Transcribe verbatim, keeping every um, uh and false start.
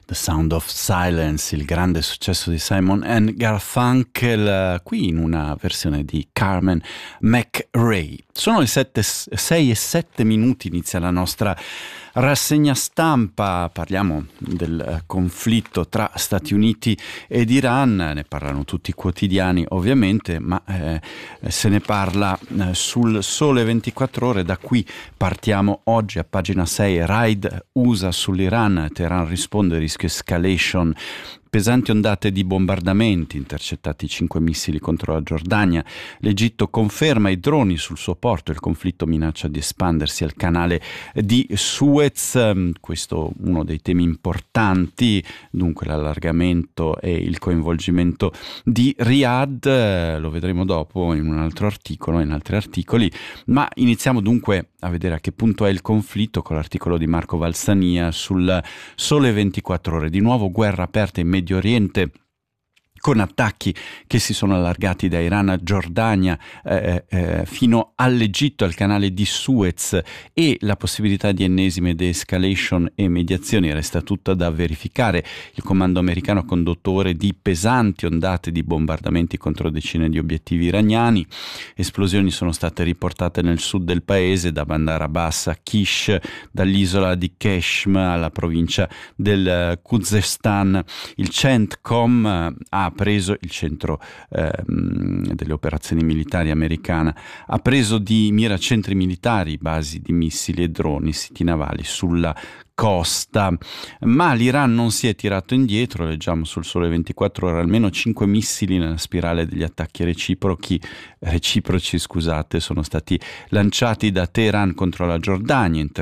The Sound of Silence, il grande successo di Simon and Garfunkel, qui in una versione di Carmen McRae. Sono le sei e sette minuti, inizia la nostra rassegna stampa. Parliamo del conflitto tra Stati Uniti ed Iran, ne parlano tutti i quotidiani ovviamente, ma eh, se ne parla eh, sul Sole ventiquattro Ore. Da qui partiamo oggi a pagina sei, raid U S A sull'Iran, Teheran risponde, rischio escalation. Pesanti ondate di bombardamenti, intercettati cinque missili contro la Giordania. L'Egitto conferma i droni sul suo porto, il conflitto minaccia di espandersi al canale di Suez. Questo è uno dei temi importanti, dunque l'allargamento e il coinvolgimento di Riyadh, lo vedremo dopo in un altro articolo, in altri articoli, ma iniziamo dunque a vedere a che punto è il conflitto con l'articolo di Marco Valsania sul Sole ventiquattro Ore. Di nuovo guerra aperta in Medio Oriente, con attacchi che si sono allargati da Iran a Giordania eh, eh, fino all'Egitto, al canale di Suez, e la possibilità di ennesime de-escalation e mediazioni resta tutta da verificare. Il comando americano ha condotto ore di pesanti ondate di bombardamenti contro decine di obiettivi iraniani. Esplosioni sono state riportate nel sud del paese, da Bandar Abbas a Kish, dall'isola di Keshm alla provincia del Khuzestan. Il CENTCOM ha preso il centro eh, delle operazioni militari americana, ha preso di mira centri militari, basi di missili e droni, siti navali sulla costa. Ma l'Iran non si è tirato indietro, leggiamo sul Sole ventiquattro Ore, almeno cinque missili nella spirale degli attacchi reciprochi, reciproci scusate, sono stati lanciati da Teheran contro la Giordania, intercettati